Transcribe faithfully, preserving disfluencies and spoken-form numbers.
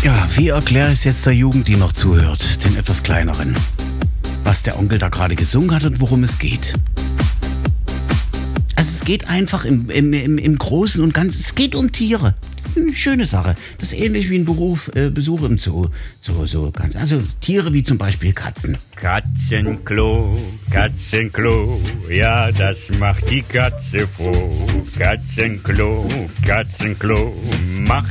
Ja, wie erkläre ich es jetzt der Jugend, die noch zuhört, den etwas kleineren, was der Onkel da gerade gesungen hat und worum es geht? Also es geht einfach im, im, im, im Großen und Ganzen, es geht um Tiere. Eine schöne Sache. Das ist ähnlich wie ein Beruf, äh, Besuch im Zoo. So, so ganz, also Tiere wie zum Beispiel Katzen. Katzenklo, Katzenklo, ja, das macht die Katze froh. Katzenklo, Katzenklo, macht